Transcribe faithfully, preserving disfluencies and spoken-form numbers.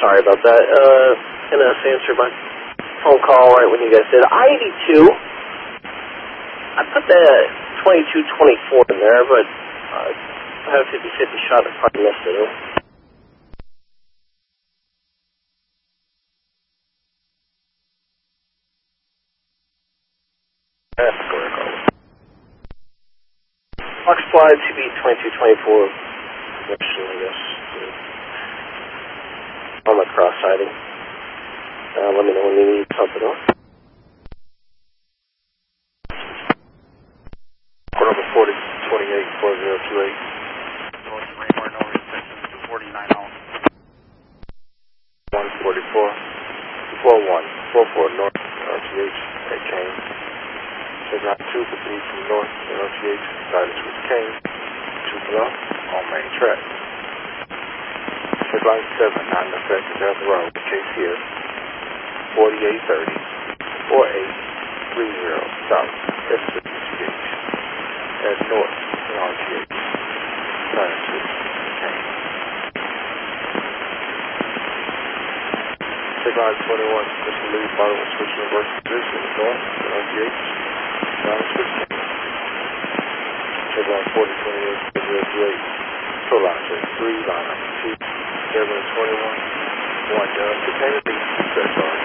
sorry about that. Uh, N S answered my phone call right when you guys did. I eighty-two. I put the twenty-two twenty-four in there, but uh, I have a fifty fifty shot. I probably missed it. Huh? That's correct. Fox Fly to be twenty-two twenty-four. Question, I guess. On my cross-siding. Uh, let me know when you need something else. Number forty twenty-eight four zero two eight. North Raymore, North Texas, two forty-nine on. one forty-four four one four four North R T H at Kane. Check line two for three from North R T H. Guidance with Kane. Two below on main track. Check line seven, nine effect down the road. Case here. forty-eight thirty four eight three zero South S six H. At North R T H. Guidance with Kane. Check line twenty-one, Mister Lee, following switch reverse position, North, R T H, down switch. Check line forty twenty-eight, zero two eight, control line check three, line number two, seven twenty-one, one, down, container B, check line.